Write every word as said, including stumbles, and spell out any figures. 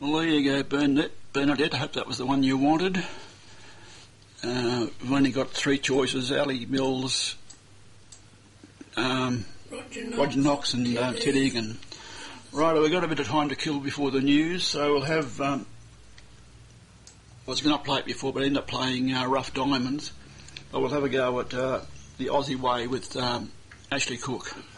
Well, there you go, Bernadette. Bernadette, I hope that was the one you wanted. Uh, we've only got three choices, Ali Mills, um, Roger Knox, Roger Knox and uh, Ted Egan. Right, we've got a bit of time to kill before the news, so we'll have... Um, I was going to play it before, but I ended up playing uh, Rough Diamonds. But we'll have a go at uh, the Aussie way with um, Ashley Cook.